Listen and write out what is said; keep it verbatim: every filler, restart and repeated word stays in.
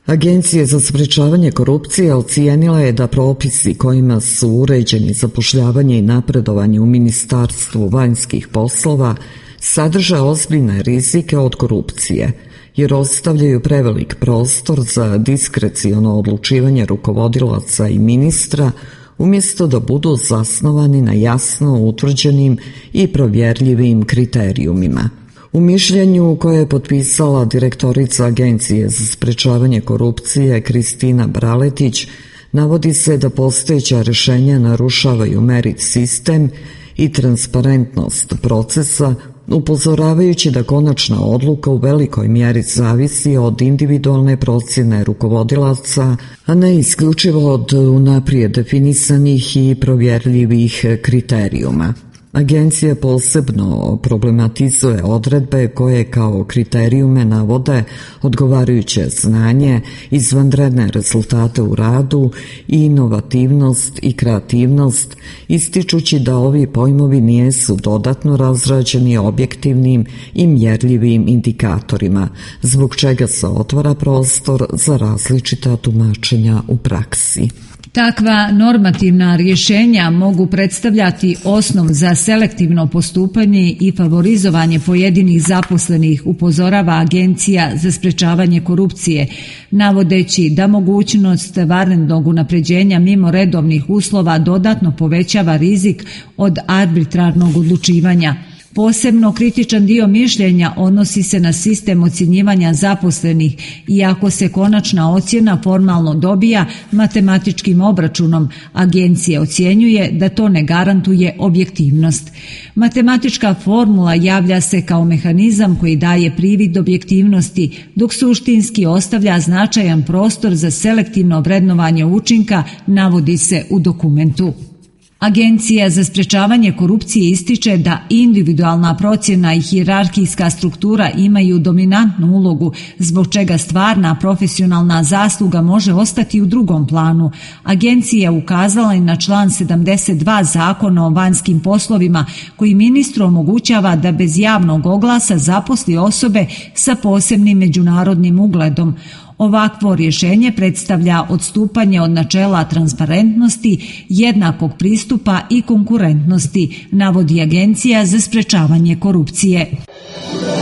Agencija za sprečavanje korupcije ocijenila je da propisi kojima su uređeni zapošljavanje i napredovanje u Ministarstvu vanjskih poslova sadrže ozbiljne rizike od korupcije, jer ostavljaju prevelik prostor za diskreciono odlučivanje rukovodilaca i ministra, umjesto da budu zasnovani na jasno utvrđenim i provjerljivim kriterijumima. U mišljenju koje je potpisala direktorica Agencije za sprečavanje korupcije Kristina Braletić navodi se da postojeća rješenja narušavaju merit sistem i transparentnost procesa, upozoravajući da konačna odluka u velikoj mjeri zavisi od individualne procjene rukovodilaca, a ne isključivo od unaprijed definisanih i provjerljivih kriterijuma. Agencija posebno problematizuje odredbe koje kao kriterijume navode odgovarajuće znanje, izvanredne rezultate u radu, inovativnost i kreativnost, ističući da ovi pojmovi nisu dodatno razrađeni objektivnim i mjerljivim indikatorima, zbog čega se otvara prostor za različita tumačenja u praksi. Takva normativna rješenja mogu predstavljati osnov za selektivno postupanje i favorizovanje pojedinih zaposlenih, upozorava Agencija za sprečavanje korupcije, navodeći da mogućnost vanrednog unapređenja mimo redovnih uslova dodatno povećava rizik od arbitrarnog odlučivanja. Posebno kritičan dio mišljenja odnosi se na sistem ocjenjivanja zaposlenih, iako se konačna ocjena formalno dobija matematičkim obračunom, agencija ocjenjuje da to ne garantuje objektivnost. Matematička formula javlja se kao mehanizam koji daje privid objektivnosti, dok suštinski ostavlja značajan prostor za selektivno vrednovanje učinka, navodi se u dokumentu. Agencija za sprečavanje korupcije ističe da individualna procjena i hijerarhijska struktura imaju dominantnu ulogu, zbog čega stvarna profesionalna zasluga može ostati u drugom planu. Agencija ukazala i na član sedamdeset dva Zakona o vanjskim poslovima, koji ministru omogućava da bez javnog oglasa zaposli osobe sa posebnim međunarodnim ugledom. Ovakvo rješenje predstavlja odstupanje od načela transparentnosti, jednakog pristupa i konkurentnosti, navodi Agencija za sprečavanje korupcije.